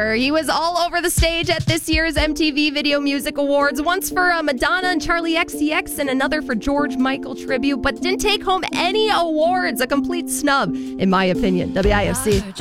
Bieber. He was all over the stage at this year's MTV Video Music Awards, once for Madonna and Charlie XCX and another for George Michael tribute, but didn't take home any awards. A complete snub, in my opinion. WIFC.